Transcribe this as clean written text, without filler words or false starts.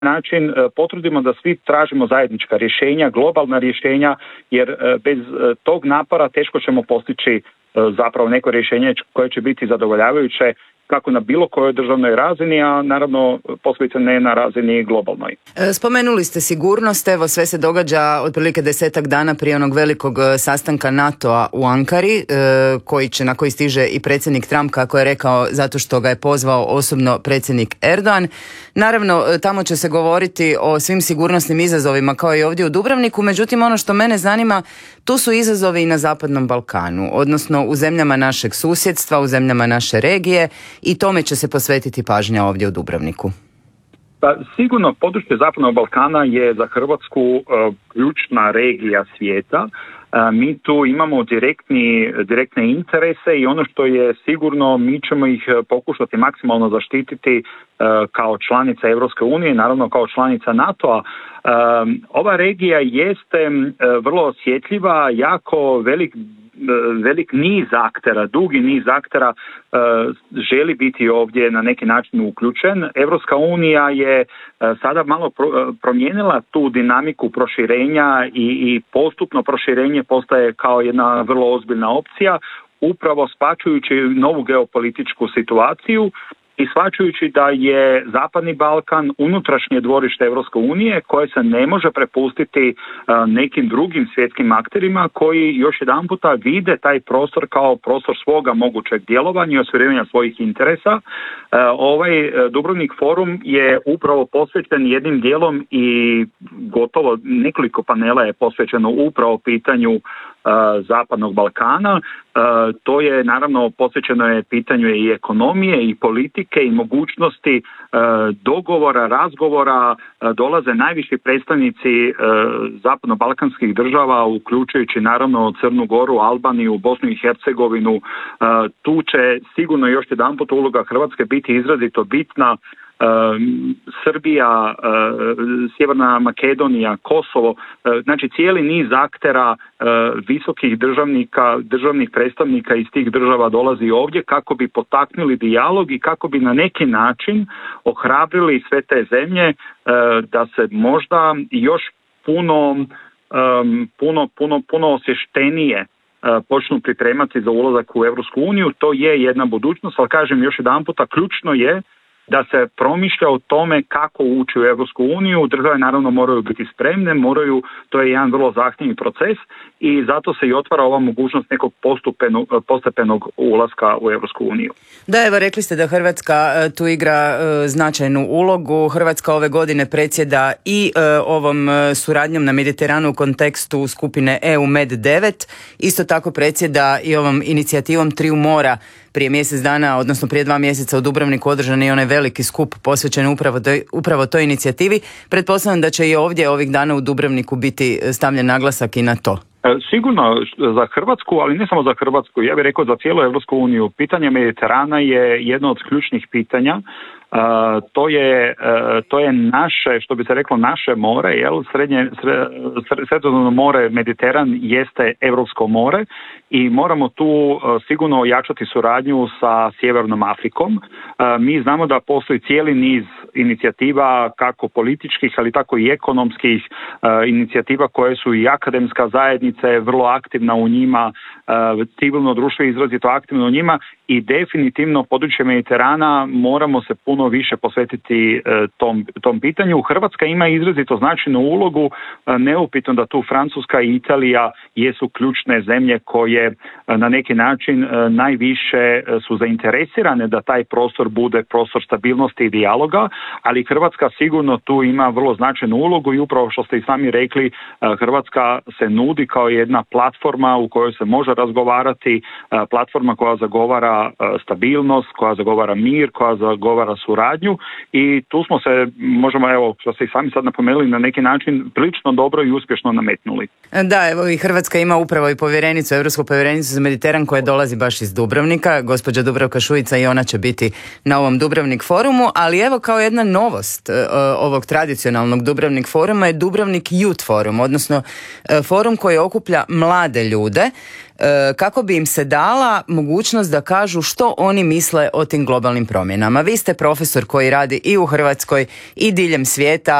način potrudimo da svi tražimo zajednička rješenja, globalna rješenja, jer bez tog napora teško ćemo postići zapravo neko rješenje koje će biti zadovoljavajuće kako na bilo kojoj državnoj razini, a naravno posebice ne na razini globalnoj. Spomenuli ste sigurnost, evo sve se događa otprilike 10 dana prije onog velikog sastanka NATO-a u Ankari, na koji stiže i predsjednik Trump, kako je rekao, zato što ga je pozvao osobno predsjednik Erdogan. Naravno, tamo će se govoriti o svim sigurnosnim izazovima kao i ovdje u Dubrovniku, međutim ono što mene zanima, tu su izazovi i na Zapadnom Balkanu, odnosno u zemljama našeg susjedstva, u zemljama naše regije, i tome će se posvetiti pažnja ovdje u Dubrovniku. Pa, sigurno područje Zapadnog Balkana je za Hrvatsku ključna regija svijeta. Mi tu imamo direktne interese i ono što je sigurno, mi ćemo ih pokušati maksimalno zaštititi kao članica Europske unije, naravno kao članica NATO-a. Ova regija jeste vrlo osjetljiva, jako velik niz aktera, dugi niz aktera želi biti ovdje na neki način uključen. Europska unija je sada malo promijenila tu dinamiku proširenja i postupno proširenje postaje kao jedna vrlo ozbiljna opcija, upravo shvaćajući novu geopolitičku situaciju i shvaćajući da je Zapadni Balkan unutrašnje dvorište Europske unije koje se ne može prepustiti nekim drugim svjetskim akterima koji još jedanputa vide taj prostor kao prostor svoga mogućeg djelovanja i ostvarivanja svojih interesa. Ovaj Dubrovnik forum je upravo posvećen jednim dijelom i gotovo nekoliko panela je posvećeno upravo pitanju Zapadnog Balkana. To je naravno posvećeno je pitanju i ekonomije i politike i mogućnosti dogovora, razgovora. Dolaze najviši predstavnici zapadno-balkanskih država, uključujući naravno Crnu Goru, Albaniju, Bosnu i Hercegovinu. Tu će sigurno još jedanput uloga Hrvatske biti izrazito bitna. Srbija, Sjeverna Makedonija, Kosovo, znači cijeli niz aktera, visokih državnih predstavnika iz tih država dolazi ovdje kako bi potaknuli dijalog i kako bi na neki način ohrabrili sve te zemlje da se možda još puno osvještenije počnu pripremati za ulazak u Europsku uniju. To je jedna budućnost, ali kažem još jedanputa, ključno je da se promišlja o tome kako ući u Europsku uniju. Države naravno moraju biti spremne, to je jedan vrlo zahtjevni proces i zato se i otvara ova mogućnost nekog postepenog ulaska u Europsku uniju. Da, evo rekli ste da Hrvatska tu igra značajnu ulogu. Hrvatska ove godine predsjeda i ovom suradnjom na Mediteranu u kontekstu skupine EU Med 9. Isto tako predsjeda i ovom inicijativom Triju mora. Prije mjesec dana, odnosno prije 2 mjeseca u Dubrovniku održan je onaj veliki skup posvećen upravo toj inicijativi. Pretpostavljam da će i ovdje ovih dana u Dubrovniku biti stavljen naglasak i na to. Sigurno za Hrvatsku, ali ne samo za Hrvatsku, ja bih rekao za cijelu Europsku uniju. Pitanje Mediterana je jedno od ključnih pitanja. To je naše, što bi se reklo, naše more, jel? Sredozemno more, Mediteran jeste Europsko more i moramo tu sigurno ojačati suradnju sa Sjevernom Afrikom. Mi znamo da postoji cijeli niz inicijativa, kako političkih, ali tako i ekonomskih inicijativa koje su i akademska zajednica je vrlo aktivna u njima, civilno društvo je izrazito aktivno u njima i definitivno područje Mediterana moramo se puno više posvetiti tom pitanju. Hrvatska ima izrazito značajnu ulogu, neupitno da tu Francuska i Italija jesu ključne zemlje koje na neki način najviše su zainteresirane da taj prostor bude prostor stabilnosti i dijaloga, ali Hrvatska sigurno tu ima vrlo značajnu ulogu i upravo što ste i sami rekli, Hrvatska se nudi kao jedna platforma u kojoj se može razgovarati, platforma koja zagovara stabilnost, koja zagovara mir, koja zagovara suradnju i tu smo se, možemo, evo, što ste i sami sad napomenuli, na neki način prilično dobro i uspješno nametnuli. Da, evo i Hrvatska ima upravo i povjerenicu, Europsku povjerenicu za Mediteran koja dolazi baš iz Dubrovnika, gospođa Dubravka Šuica, i ona će biti na ovom Dubrovnik forumu, ali evo kao jedna novost ovog tradicionalnog Dubrovnik foruma je Dubrovnik Youth Forum, odnosno forum koji okuplja mlade ljude kako bi im se dala mogućnost da kažu što oni misle o tim globalnim promjenama. Vi ste profesor koji radi i u Hrvatskoj i diljem svijeta.